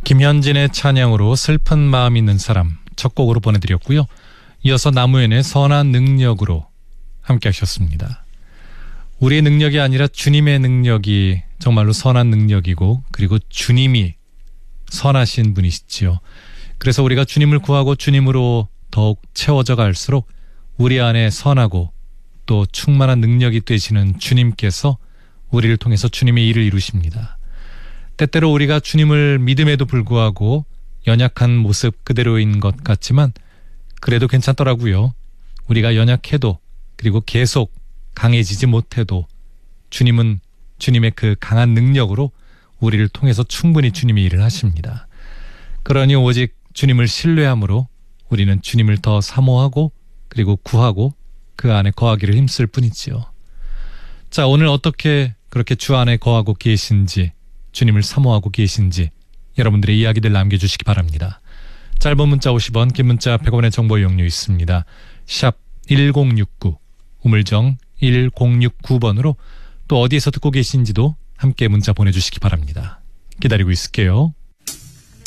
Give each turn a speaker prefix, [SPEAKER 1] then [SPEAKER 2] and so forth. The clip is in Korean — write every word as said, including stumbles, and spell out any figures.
[SPEAKER 1] 김현진의 찬양으로 슬픈 마음 있는 사람 첫 곡으로 보내드렸고요. 이어서 나무현의 선한 능력으로 함께 하셨습니다. 우리의 능력이 아니라 주님의 능력이 정말로 선한 능력이고, 그리고 주님이 선하신 분이시지요. 그래서 우리가 주님을 구하고 주님으로 더욱 채워져 갈수록 우리 안에 선하고 또 충만한 능력이 되시는 주님께서 우리를 통해서 주님의 일을 이루십니다. 때때로 우리가 주님을 믿음에도 불구하고 연약한 모습 그대로인 것 같지만 그래도 괜찮더라고요. 우리가 연약해도, 그리고 계속 강해지지 못해도 주님은 주님의 그 강한 능력으로 우리를 통해서 충분히 주님의 일을 하십니다. 그러니 오직 주님을 신뢰함으로 우리는 주님을 더 사모하고 그리고 구하고 그 안에 거하기를 힘쓸 뿐이지요. 자, 오늘 어떻게 그렇게 주 안에 거하고 계신지, 주님을 사모하고 계신지 여러분들의 이야기들 남겨주시기 바랍니다. 짧은 문자 오십 원, 긴 문자 백 원의 정보 이용료 있습니다. 샵 일공육구, 우물정 일공육구 번으로 또 어디에서 듣고 계신지도 함께 문자 보내주시기 바랍니다. 기다리고 있을게요.